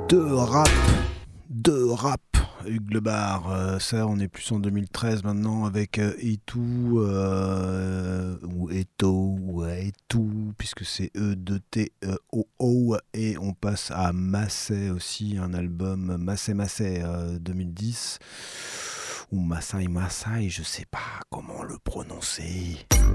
rap, de rap, Hugues Le Bar. Ça, on est plus en 2013 maintenant avec Etou, ou Eto, ou Etou, puisque c'est E-2-T-O-O. Et on passe à Massé aussi, un album Massé Massé 2010. Ou Massai Massai, je sais pas comment le prononcer.